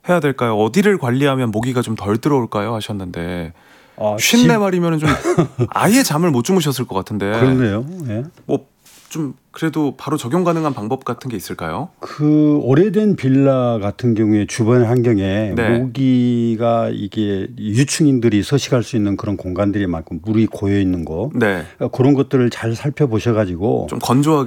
해야 될까요? 어디를 관리하면 모기가 좀 덜 들어올까요? 하셨는데 54마리면 좀 아예 잠을 못 주무셨을 것 같은데. 그렇네요. 예. 뭐 좀 그래도 바로 적용 가능한 방법 같은 게 있을까요? 그 오래된 빌라 같은 경우에 주변 환경에 네. 모기가 이게 유충인들이 서식할 수 있는 그런 공간들이 많고 물이 고여 있는 거 네. 그런 것들을 잘 살펴보셔가지고 좀 건조하게